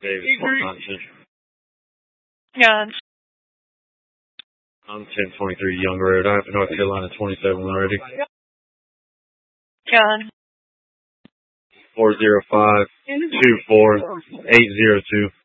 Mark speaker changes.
Speaker 1: Davis,
Speaker 2: Yeah.
Speaker 1: I'm 1023 Young Road, I have North Carolina 27 ready.
Speaker 2: Yeah.
Speaker 1: 405-24802.